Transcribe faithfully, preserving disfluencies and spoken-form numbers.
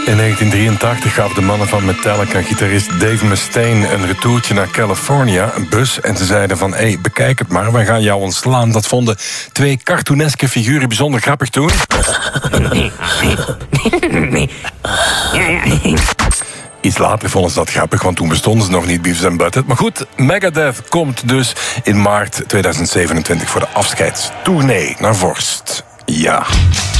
In negentien drieëntachtig gaven de mannen van Metallica-gitarist Dave Mustaine een retourtje naar California, een bus, en ze zeiden van, hé, hey, bekijk het maar, wij gaan jou ontslaan. Dat vonden twee cartooneske figuren bijzonder grappig toen. Iets later vonden ze dat grappig, want toen bestonden ze nog niet, Beavis and Butthead. Maar goed, Megadeth komt dus in maart tweeduizend zevenentwintig voor de afscheidstournee naar Vorst. Ja.